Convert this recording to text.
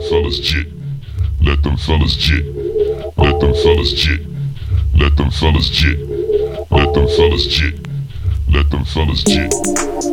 fellas jit. Let them fellas jit. Let them fellas jit. Let them fellas jit. Let them fellas jit. Let them fellas jit.